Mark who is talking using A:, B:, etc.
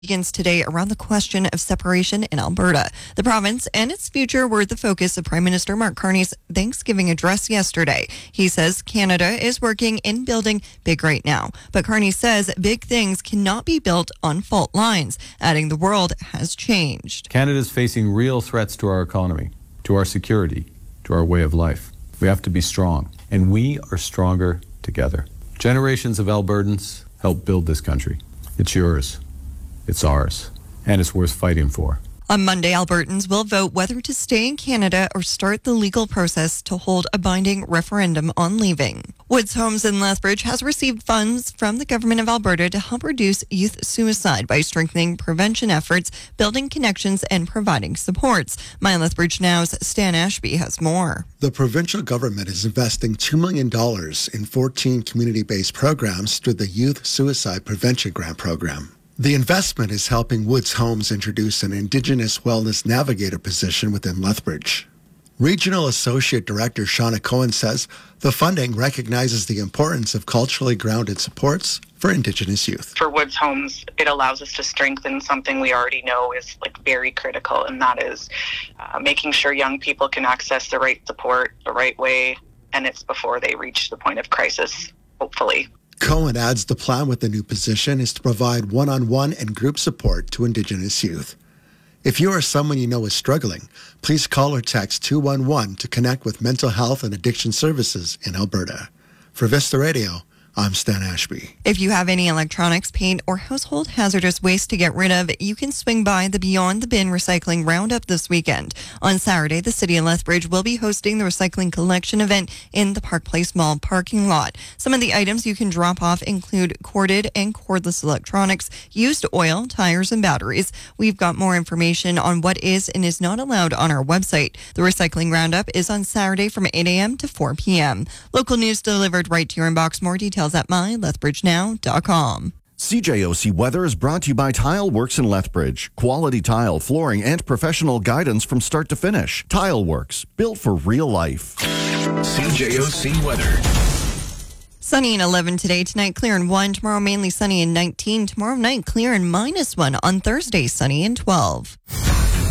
A: begins today around the question of separation in Alberta. The province and its future were the focus of Prime Minister Mark Carney's Thanksgiving address yesterday. He says Canada is working in building big right now, but Carney says big things cannot be built on fault lines, adding the world has changed.
B: Canada is facing real threats to our economy, to our security, to our way of life. We have to be strong, and we are stronger together. Generations of Albertans helped build this country. It's yours. It's ours, and it's worth fighting for.
A: On Monday, Albertans will vote whether to stay in Canada or start the legal process to hold a binding referendum on leaving. Woods Homes in Lethbridge has received funds from the government of Alberta to help reduce youth suicide by strengthening prevention efforts, building connections, and providing supports. My Lethbridge Now's Stan Ashby has more.
C: The provincial government is investing $2 million in 14 community-based programs through the Youth Suicide Prevention Grant Program. The investment is helping Woods Homes introduce an Indigenous Wellness Navigator position within Lethbridge. Regional Associate Director Shauna Cohen says the funding recognizes the importance of culturally grounded supports for Indigenous youth.
D: For Woods Homes, it allows us to strengthen something we already know is very critical, and that is making sure young people can access the right support the right way, and it's before they reach the point of crisis, hopefully.
C: Cohen adds the plan with the new position is to provide one-on-one and group support to Indigenous youth. If you or someone you know is struggling, please call or text 211 to connect with mental health and addiction services in Alberta. For Vista Radio, I'm Stan Ashby.
A: If you have any electronics, paint, or household hazardous waste to get rid of, you can swing by the Beyond the Bin Recycling Roundup this weekend. On Saturday, the City of Lethbridge will be hosting the recycling collection event in the Park Place Mall parking lot. Some of the items you can drop off include corded and cordless electronics, used oil, tires, and batteries. We've got more information on what is and is not allowed on our website. The recycling roundup is on Saturday from 8 a.m. to 4 p.m. Local news delivered right to your inbox. More details at mylethbridgenow.com.
E: CJOC Weather is brought to you by Tile Works in Lethbridge. Quality tile, flooring, and professional guidance from start to finish. Tile Works, built for real life.
F: CJOC Weather.
A: Sunny and 11 today. Tonight, clear and 1. Tomorrow, mainly sunny and 19. Tomorrow night, clear and -1. On Thursday, sunny and 12.